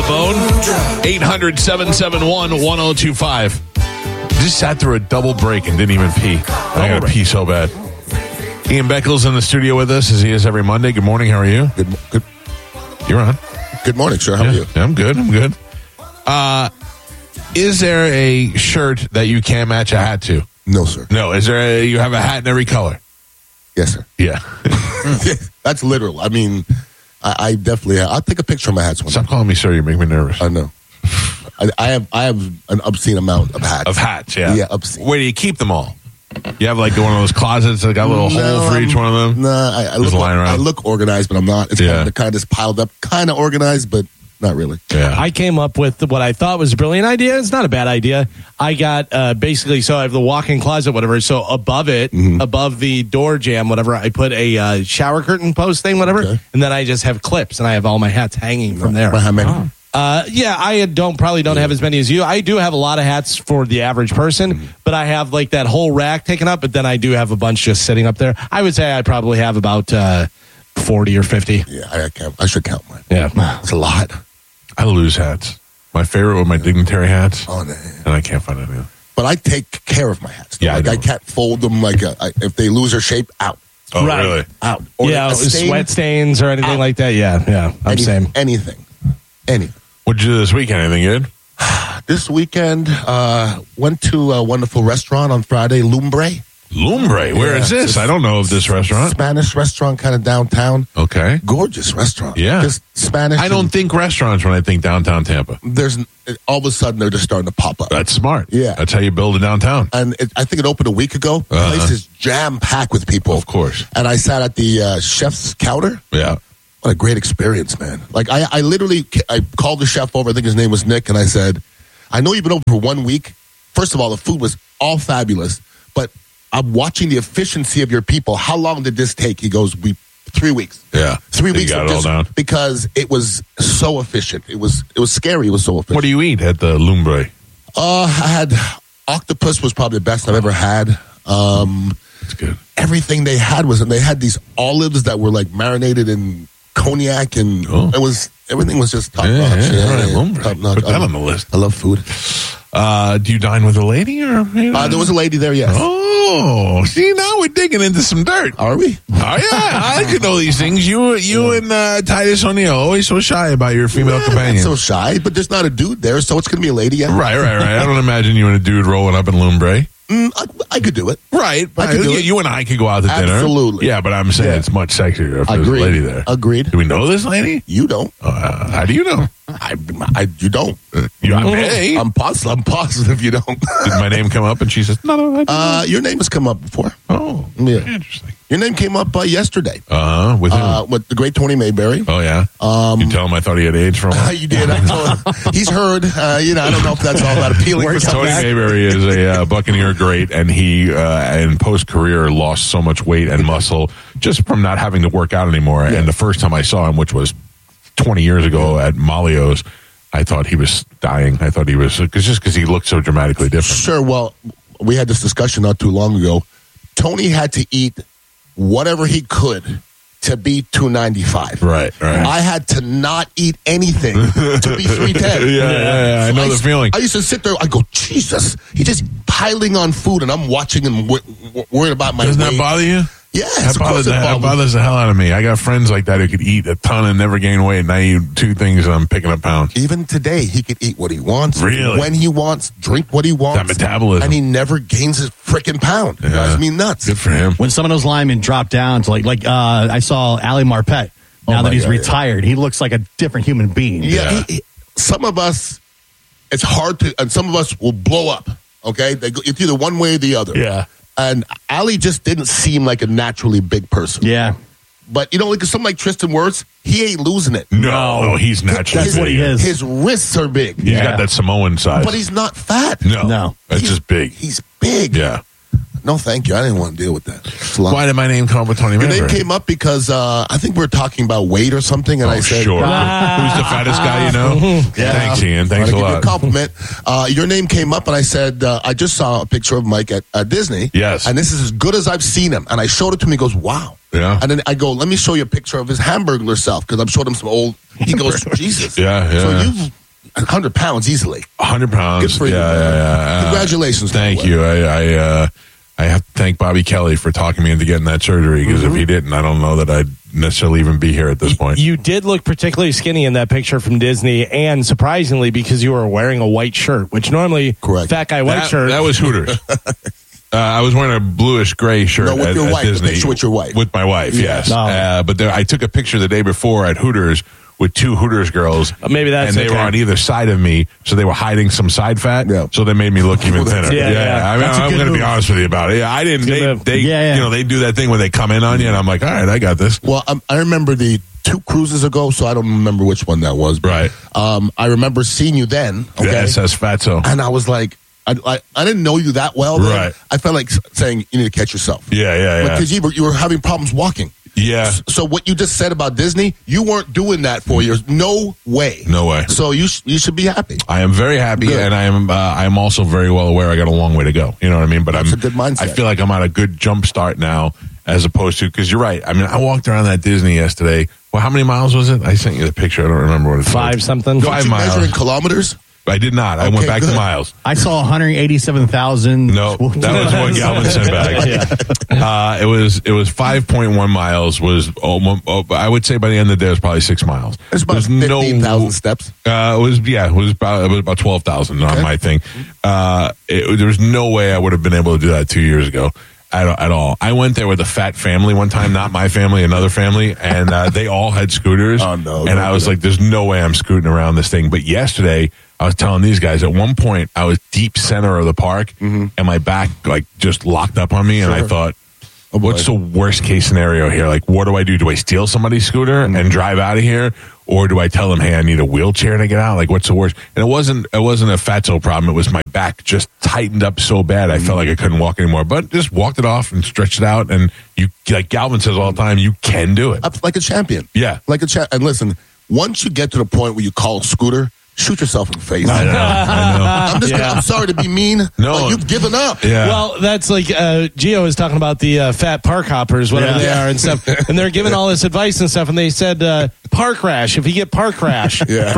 phone. 800-771-1025. Just sat through a double break and didn't even pee. I got to pee so bad. Ian Beckles in the studio with us, as he is every Monday. Good morning. How are you? Good. You're on. Good morning, sir. How are you? I'm good. Is there a shirt that you can't match a hat to? No, sir. No. Is there you have a hat in every color? Yes, sir. Yeah. That's literal. I mean, I definitely have. I'll take a picture of my hats one Stop calling me sir. You make me nervous. I know. I have an obscene amount of hats. Of hats, yeah. Yeah, obscene. Where do you keep them all? You have like one of those closets that got a little hole for each one of them? No, I look organized, but I'm not. It's kind of just piled up, kind of organized, but not really. Yeah. I came up with what I thought was a brilliant idea. It's not a bad idea. I got basically, so I have the walk-in closet, whatever. So above it, above the door jamb, whatever, I put a shower curtain post thing, whatever. Okay. And then I just have clips, and I have all my hats hanging from there. How many? I don't have as many as you. I do have a lot of hats for the average person, but I have like that whole rack taken up, but then I do have a bunch just sitting up there. I would say I probably have about 40 or 50. Yeah, I should count mine. Yeah. It's a lot. I lose hats. My favorite were my dignitary hats. Oh, no. And I can't find any. But I take care of my hats. Yeah, I can't fold them if they lose their shape, out. Oh, right. Really? Out. Or sweat stains or anything like that. Yeah. I'm same. Anything. What'd you do this weekend? Anything good? This weekend, went to a wonderful restaurant on Friday, Lumbre. Lumbre? Where is this? I don't know of this restaurant. Spanish restaurant, kind of downtown. Okay. Gorgeous restaurant. Yeah. Just Spanish. I don't think restaurants when I think downtown Tampa. All of a sudden, they're just starting to pop up. That's smart. Yeah. That's how you build a downtown. And I think it opened a week ago. The place is jam-packed with people. Of course. And I sat at the chef's counter. Yeah. What a great experience, man. Like, I literally called the chef over. I think his name was Nick. And I said, I know you've been open for 1 week. First of all, the food was all fabulous. But I'm watching the efficiency of your people. How long did this take? He goes, 3 weeks. Yeah. 3 weeks got it all down. Because it was so efficient. It was scary. It was so efficient. What do you eat at the Lumbre? I had octopus was probably the best I've ever had. That's good. Everything they had they had these olives that were like marinated in cognac, and everything was just top notch. Lumbre. Top notch. Put that on the list. I love food. Do you dine with a lady or? There was a lady there. Yes. Oh, see, now we're digging into some dirt. Are we? Oh yeah, I like to know these things. You and Titus O'Neil always so shy about your female companion. So shy, but there's not a dude there, so it's going to be a lady. Yeah. Right. I don't imagine you and a dude rolling up in Lumbre. I could do it. Right. You and I could go out to dinner. Absolutely. Yeah, but I'm saying it's much sexier if there's a lady there. Agreed. Do we know this lady? You don't. How do you know? You don't. I'm positive you don't. Did my name come up and she says, no, I didn't. Your name has come up before. Oh, yeah. Interesting. Your name came up yesterday. With who? With the great Tony Mayberry. Oh, yeah? You tell him I thought he had AIDS for a while? You did. I told him. He's heard. I don't know if that's all that appealing for Tony Mayberry is a Buccaneer great, and he, in post-career, lost so much weight and muscle just from not having to work out anymore. Yeah. And the first time I saw him, which was 20 years ago at Malio's, I thought he was dying. I thought he was, because he looked so dramatically different. Sure. Well, we had this discussion not too long ago. Tony had to eat whatever he could to be 295. Right. I had to not eat anything to be 310. Yeah, I know the feeling. I used to sit there, I go, Jesus, he's just piling on food, and I'm watching him worried about my weight. Doesn't that bother you? Yes, that bothers the hell out of me. I got friends like that who could eat a ton and never gain weight, and I eat 2 things and I'm picking up pounds. Even today, he could eat what he wants, really, when he wants, drink what he wants. That metabolism. And he never gains his freaking pound. It drives me nuts. Good for him. When some of those linemen drop down to like I saw Ali Marpet. Now that he's retired, he looks like a different human being. Yeah. Some of us, it's hard to, and some of us will blow up. Okay, it's either one way or the other. Yeah. And Ali just didn't seem like a naturally big person. Yeah. But, like something like Tristan Wirfs, he ain't losing it. No, he's naturally That's what he is. His wrists are big. He's got that Samoan size. But he's not fat. No. It's just big. He's big. Yeah. No, thank you. I didn't want to deal with that. Why did my name come up with Tony Mayberry? Your name came up because I think we were talking about weight or something, and I said, sure. Who's the fattest guy you know? Yeah. Thanks, Ian. Thanks a lot. Give you a compliment. Your name came up, and I said, I just saw a picture of Mike at Disney. Yes. And this is as good as I've seen him. And I showed it to him. He goes, wow. Yeah. And then I go, let me show you a picture of his Hamburglar self because I'm showing him some old. He goes, Jesus. Yeah. So you've 100 pounds easily. 100 pounds. Good for you. Yeah. Congratulations. Thank you. I have to thank Bobby Kelly for talking me into getting that surgery because if he didn't, I don't know that I'd necessarily even be here at this point. You did look particularly skinny in that picture from Disney, and surprisingly, because you were wearing a white shirt, which normally, Correct. fat guy white shirt. That was Hooters. I was wearing a bluish gray shirt No, with your at wife. Disney. Picture with your wife. With my wife, yes. No. But I took a picture the day before at Hooters with two Hooters girls. Maybe that's and they okay. were on either side of me, so they were hiding some side fat. Yeah. So they made me look even thinner. Yeah. I mean, That's a I'm good going to be move. honest with you about it. Yeah, I didn't. Good move. They you know, they do that thing where they come in on you, and I'm like, all right, I got this. Well, I remember the 2 cruises ago, so I don't remember which one that was. But, Right. I remember seeing you then. The Okay. SS Fatso. And I was like, I didn't know you that well. Then. Right. I felt like saying you need to catch yourself. Yeah. Because you were having problems walking. Yeah. So what you just said about Disney, you weren't doing that for years. No way. No way. So you should be happy. I am very happy, Good. and I am also very well aware I got a long way to go. You know what I mean? But That's a good mindset. I feel like I'm on a good jump start now, as opposed to because you're right. I mean, I walked around that Disney yesterday. Well, how many miles was it? I sent you the picture. I don't remember what it was. 5 something. Don't 5 you measure in miles. kilometers? I did not. I Okay, went back good. to miles. I saw 187,000. No, that was what Galvin sent back. It was 5.1 miles. Was I would say by the end of the day it was probably 6 miles. It's about There's 15,000 steps. It was about 12,000 on my thing. There was no way I would have been able to do that 2 years ago. At all. I went there with a fat family one time, not my family, another family, and they all had scooters. Oh, no. And I was like, there's no way I'm scooting around this thing. But yesterday, I was telling these guys, at one point, I was deep center of the park, and my back like just locked up on me, and I thought, what's the worst case scenario here? Like, what do I do? Do I steal somebody's scooter and drive out of here? Or do I tell them, hey, I need a wheelchair to get out? Like, what's the worst? And it wasn't a fatso problem. It was my back just tightened up so bad. I felt like I couldn't walk anymore. But just walked it off and stretched it out. And you, like Galvin says all the time, you can do it. Up like a champion. Yeah. Like a champ. And listen, once you get to the point where you call a scooter, shoot yourself in the face. I know. I'm sorry to be mean. No. But you've given up. Yeah. Well, that's like Gio was talking about the fat park hoppers, whatever they are, and stuff. And they're giving all this advice and stuff. And they said park rash. If you get park rash,